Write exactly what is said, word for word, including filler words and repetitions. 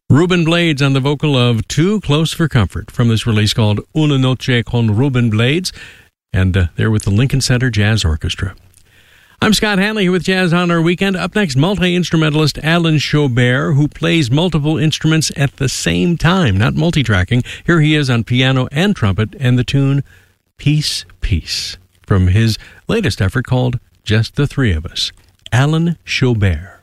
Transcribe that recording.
Ruben Blades on the vocal of Too Close for Comfort from this release called Una Noche con Ruben Blades, and uh, they're with the Lincoln Center Jazz Orchestra. I'm Scott Hanley here with Jazz on Our Weekend. Up next, multi-instrumentalist Alan Chaubert, who plays multiple instruments at the same time, not multi-tracking. Here he is on piano and trumpet, and the tune Peace, Peace, from his latest effort called Just the Three of Us. Alan Chaubert.